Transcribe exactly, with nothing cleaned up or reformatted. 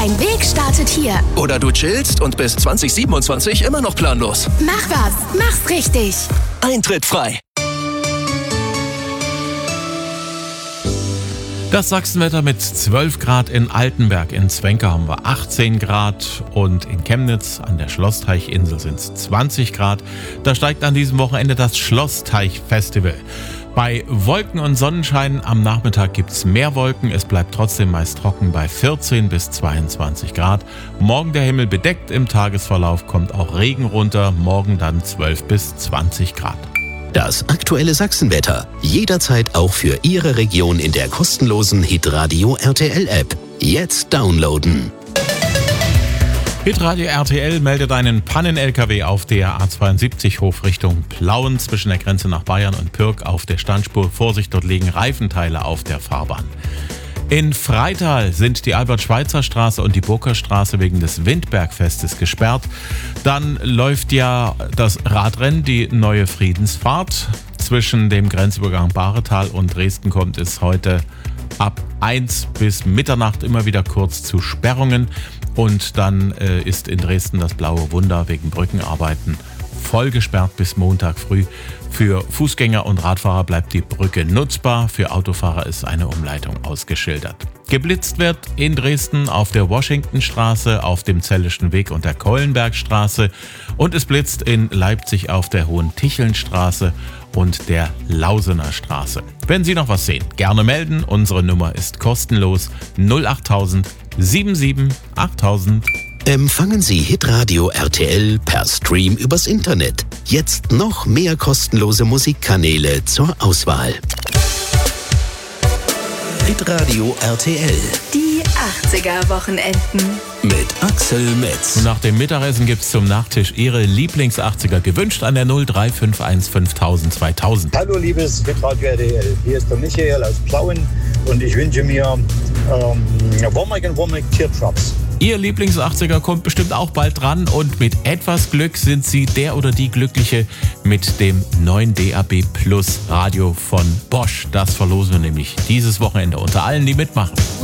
Dein Weg startet hier. Oder du chillst und bis zwanzig siebenundzwanzig immer noch planlos. Mach was, mach's richtig. Eintritt frei. Das Sachsenwetter mit zwölf Grad in Altenberg. In Zwenke haben wir achtzehn Grad und in Chemnitz an der Schlossteichinsel sind es zwanzig Grad. Da steigt an diesem Wochenende das Schlossteich-Festival. Bei Wolken und Sonnenschein am Nachmittag gibt es mehr Wolken. Es bleibt trotzdem meist trocken bei vierzehn bis zweiundzwanzig Grad. Morgen der Himmel bedeckt, im Tagesverlauf kommt auch Regen runter. Morgen dann zwölf bis zwanzig Grad. Das aktuelle Sachsenwetter. Jederzeit auch für Ihre Region in der kostenlosen Hitradio R T L-App. Jetzt downloaden. Hitradio R T L meldet einen Pannen-L K W auf der A zweiundsiebzig Hof Richtung Plauen zwischen der Grenze nach Bayern und Pürg auf der Standspur. Vorsicht, dort liegen Reifenteile auf der Fahrbahn. In Freital sind die Albert-Schweitzer-Straße und die Burgerstraße wegen des Windbergfestes gesperrt. Dann läuft ja das Radrennen, die neue Friedensfahrt. Zwischen dem Grenzübergang Bahretal und Dresden kommt es heute ab eins bis Mitternacht immer wieder kurz zu Sperrungen. Und dann äh, ist in Dresden das Blaue Wunder wegen Brückenarbeiten voll gesperrt bis Montag früh. Für Fußgänger und Radfahrer bleibt die Brücke nutzbar. Für Autofahrer ist eine Umleitung ausgeschildert. Geblitzt wird in Dresden auf der Washingtonstraße, auf dem Zellischen Weg und der Keulenbergstraße. Und es blitzt in Leipzig auf der Hohentichelnstraße und der Lausener Straße. Wenn Sie noch was sehen, gerne melden. Unsere Nummer ist kostenlos null achttausend siebenundsiebzig achttausend. Empfangen Sie Hitradio R T L per Stream übers Internet. Jetzt noch mehr kostenlose Musikkanäle zur Auswahl. Hitradio R T L. Die achtziger-Wochenenden. Mit Axel Metz. Und nach dem Mittagessen gibt's zum Nachtisch Ihre Lieblings-achtziger. Gewünscht an der null drei fünf eins fünftausend zweitausend. Hallo liebes Hitradio R T L. Hier ist der Michael aus Plauen und ich wünsche mir ähm, Womack and Womack Teardrops. Ihr Lieblings-achtziger kommt bestimmt auch bald dran und mit etwas Glück sind Sie der oder die Glückliche mit dem neuen D A B Plus Radio von Bosch. Das verlosen wir nämlich dieses Wochenende unter allen, die mitmachen.